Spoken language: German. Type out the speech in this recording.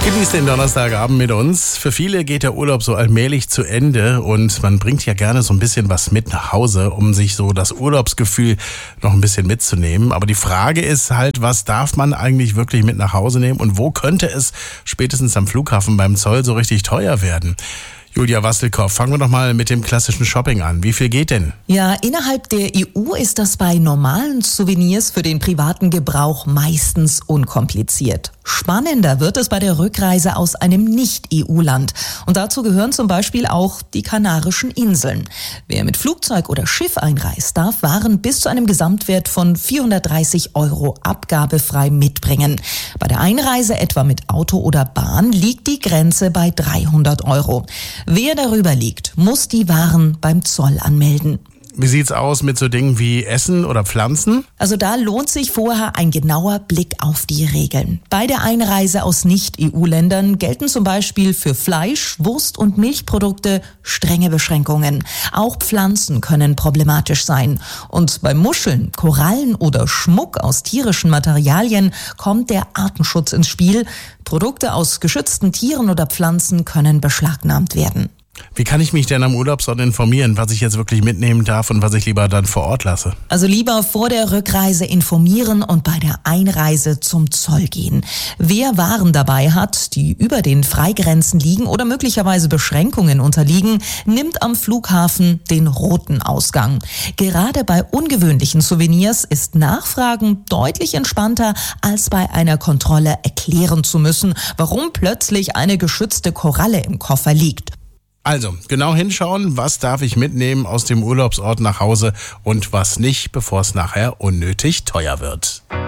Genießt den Donnerstagabend mit uns. Für viele geht der Urlaub so allmählich zu Ende und man bringt ja gerne so ein bisschen was mit nach Hause, um sich so das Urlaubsgefühl noch ein bisschen mitzunehmen. Aber die Frage ist halt, was darf man eigentlich wirklich mit nach Hause nehmen und wo könnte es spätestens am Flughafen beim Zoll so richtig teuer werden? Julia Wasselkoff, fangen wir doch mal mit dem klassischen Shopping an. Wie viel geht denn? Ja, innerhalb der EU ist das bei normalen Souvenirs für den privaten Gebrauch meistens unkompliziert. Spannender wird es bei der Rückreise aus einem Nicht-EU-Land. Und dazu gehören zum Beispiel auch die Kanarischen Inseln. Wer mit Flugzeug oder Schiff einreist, darf Waren bis zu einem Gesamtwert von 430 € abgabefrei mitbringen. Bei der Einreise etwa mit Auto oder Bahn liegt die Grenze bei 300 €. Wer darüber liegt, muss die Waren beim Zoll anmelden. Wie sieht's aus mit so Dingen wie Essen oder Pflanzen? Also da lohnt sich vorher ein genauer Blick auf die Regeln. Bei der Einreise aus Nicht-EU-Ländern gelten zum Beispiel für Fleisch, Wurst und Milchprodukte strenge Beschränkungen. Auch Pflanzen können problematisch sein. Und bei Muscheln, Korallen oder Schmuck aus tierischen Materialien kommt der Artenschutz ins Spiel. Produkte aus geschützten Tieren oder Pflanzen können beschlagnahmt werden. Wie kann ich mich denn am Urlaubsort informieren, was ich jetzt wirklich mitnehmen darf und was ich lieber dann vor Ort lasse? Also lieber vor der Rückreise informieren und bei der Einreise zum Zoll gehen. Wer Waren dabei hat, die über den Freigrenzen liegen oder möglicherweise Beschränkungen unterliegen, nimmt am Flughafen den roten Ausgang. Gerade bei ungewöhnlichen Souvenirs ist Nachfragen deutlich entspannter, als bei einer Kontrolle erklären zu müssen, warum plötzlich eine geschützte Koralle im Koffer liegt. Also, genau hinschauen, was darf ich mitnehmen aus dem Urlaubsort nach Hause und was nicht, bevor es nachher unnötig teuer wird.